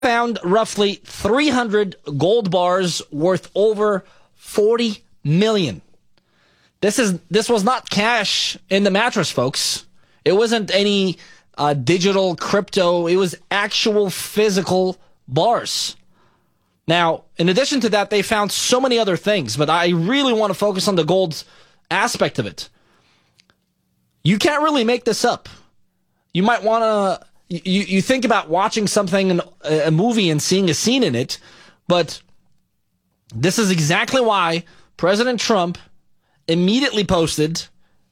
found roughly 300 gold bars worth over 40 million. This was not cash in the mattress, folks. It wasn't any digital crypto. It was actual physical bars. Now, in addition to that, they found so many other things, but I really want to focus on the gold aspect of it. You can't really make this up. You might want to, you think about watching something, a movie, and seeing a scene in it, but this is exactly why President Trump immediately posted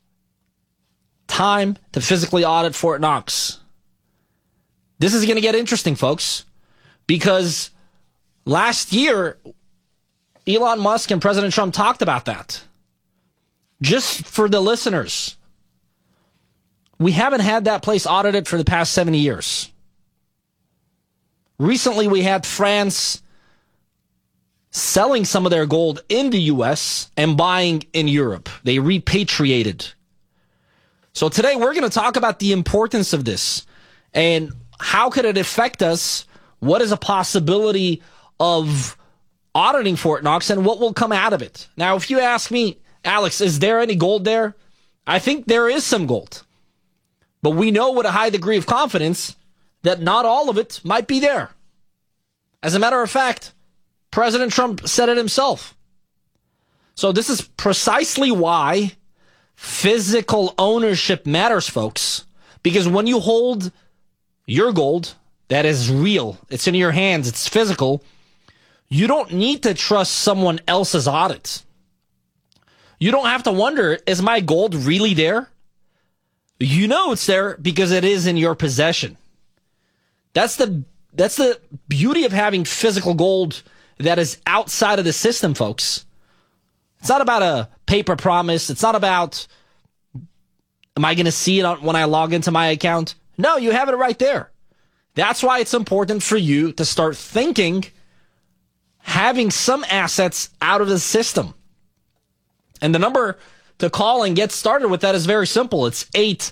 time to physically audit Fort Knox. This is going to get interesting, folks, because last year, Elon Musk and President Trump talked about that. Just for the listeners, we haven't had that place audited for the past 70 years. Recently, we had France selling some of their gold in the U.S. and buying in Europe. They repatriated. So today, we're going to talk about the importance of this and how could it affect us? What is a possibility of auditing Fort Knox and what will come out of it? Now, if you ask me, Alex, is there any gold there? I think there is some gold. But we know with a high degree of confidence that not all of it might be there. As a matter of fact, President Trump said it himself. So this is precisely why physical ownership matters, folks. Because when you hold your gold, that is real, it's in your hands, it's physical, you don't need to trust someone else's audit. You don't have to wonder, is my gold really there? You know it's there because it is in your possession. That's the beauty of having physical gold that is outside of the system, folks. It's not about a paper promise. It's not about, am I going to see it when I log into my account? No, you have it right there. That's why it's important for you to start thinking, having some assets out of the system. And the number to call and get started with that is very simple. It's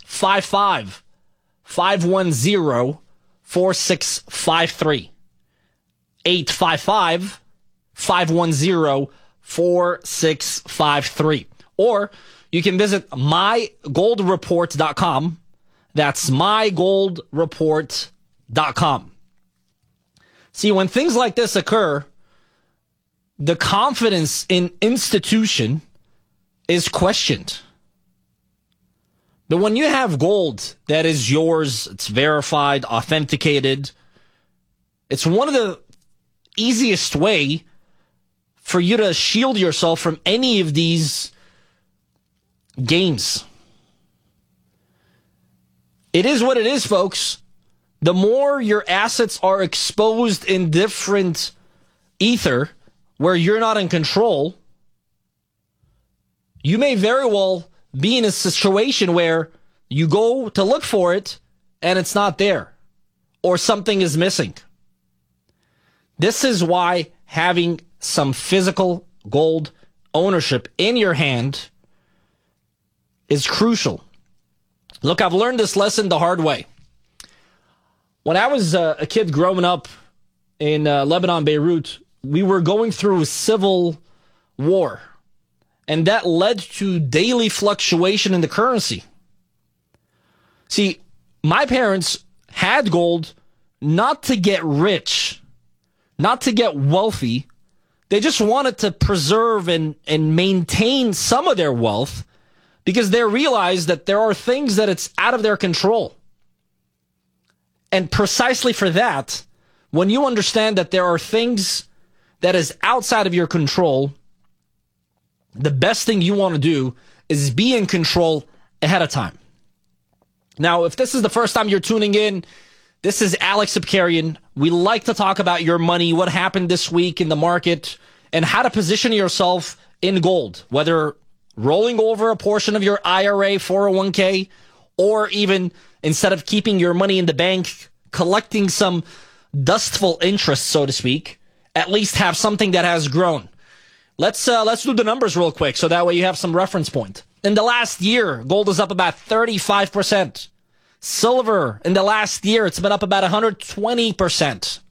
855-510-4653. 855-510-4653. Or you can visit mygoldreport.com. That's mygoldreport.com. See, when things like this occur, the confidence in institution is questioned. But when you have gold that is yours, it's verified, authenticated, it's one of the easiest way for you to shield yourself from any of these games. It is what it is, folks. The more your assets are exposed in different ether where you're not in control, you may very well be in a situation where you go to look for it and it's not there, or something is missing. This is why having some physical gold ownership in your hand is crucial. Look, I've learned this lesson the hard way. When I was a kid growing up in Lebanon, Beirut, we were going through a civil war. And that led to daily fluctuation in the currency. See, my parents had gold not to get rich, not to get wealthy. They just wanted to preserve and maintain some of their wealth because they realized that there are things that it's out of their control. And precisely for that, when you understand that there are things that is outside of your control, the best thing you want to do is be in control ahead of time. Now, if this is the first time you're tuning in, this is Alex Abkarian. We like to talk about your money, what happened this week in the market, and how to position yourself in gold, whether rolling over a portion of your IRA, 401k, or even instead of keeping your money in the bank, collecting some dustful interest, so to speak, at least have something that has grown. Let's do the numbers real quick so that way you have some reference point. In the last year, gold is up about 35%. Silver, in the last year, it's been up about 120%.